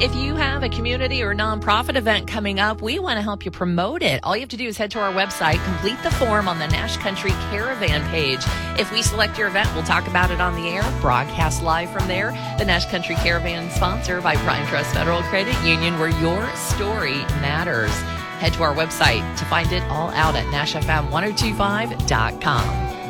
If you have a community or nonprofit event coming up, we want to help you promote it. All you have to do is head to our website, complete the form on the Nash Country Caravan page. If we select your event, we'll talk about it on the air, broadcast live from there. The Nash Country Caravan, sponsored by Prime Trust Federal Credit Union, where your story matters. Head to our website to find it all out at NashFM1025.com.